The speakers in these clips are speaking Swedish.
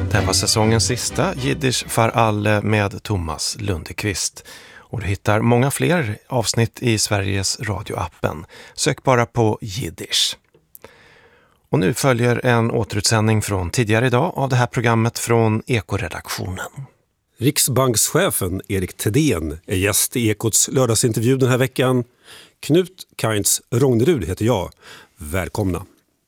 Det här var säsongens sista Jiddisch för alle med Thomas Lundekvist. Och du hittar många fler avsnitt i Sveriges radioappen. Sök bara på Jiddisch. Och nu följer en återutsändning från tidigare idag av det här programmet från Ekoredaktionen. Riksbankschefen Erik Thedéen är gäst i Ekots lördagsintervju den här veckan. Knut Kainz Rognerud heter jag. Välkomna!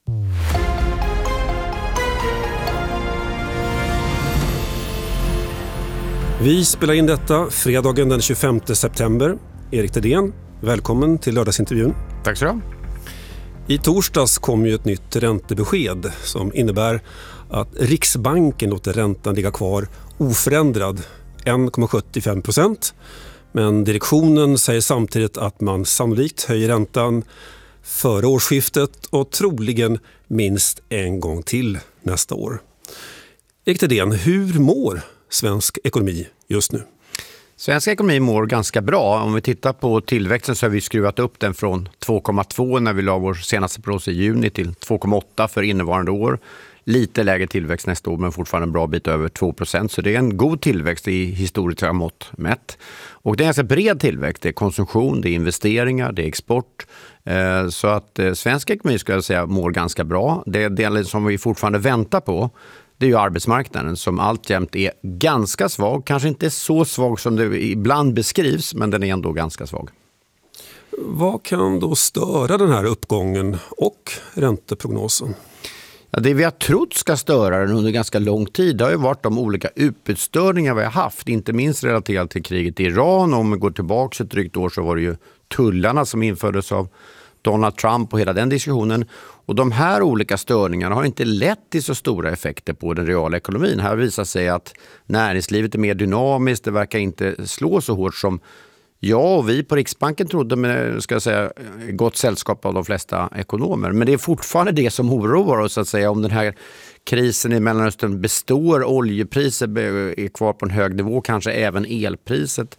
Vi spelar in detta fredagen den 25 september. Erik Thedéen, välkommen till lördagsintervjun. Tack så mycket. I torsdags kom ju ett nytt räntebesked som innebär att Riksbanken låter räntan ligga kvar oförändrad 1,75%. Men direktionen säger samtidigt att man sannolikt höjer räntan före årsskiftet och troligen minst en gång till nästa år. Erik Thedéen, hur mår svensk ekonomi just nu? Svensk ekonomi mår ganska bra. Om vi tittar på tillväxten så har vi skruvat upp den från 2,2 när vi la vår senaste prognos i juni till 2,8 för innevarande år. Lite lägre tillväxt nästa år men fortfarande en bra bit över 2%. Så det är en god tillväxt i historiska mått mätt. Och det är en ganska bred tillväxt. Det är konsumtion, det är investeringar, det är export. Så att svensk ekonomi ska jag säga mår ganska bra. Det delen som vi fortfarande väntar på, det är ju arbetsmarknaden som alltjämt är ganska svag. Kanske inte så svag som det ibland beskrivs, men den är ändå ganska svag. Vad kan då störa den här uppgången och ränteprognosen? Ja, det vi har trott ska störa den under ganska lång tid det har ju varit de olika utbudsstörningar vi har haft. Inte minst relaterat till kriget i Iran. Om vi går tillbaka ett drygt år så var det ju tullarna som infördes av Donald Trump och hela den diskussionen. Och de här olika störningarna har inte lett till så stora effekter på den reala ekonomin. Här visar sig att näringslivet är mer dynamiskt. Det verkar inte slå så hårt som jag och vi på Riksbanken trodde, med ska jag säga, gott sällskap av de flesta ekonomer. Men det är fortfarande det som oroar oss, att säga, om den här krisen i Mellanöstern består, oljepriset är kvar på en hög nivå, kanske även elpriset.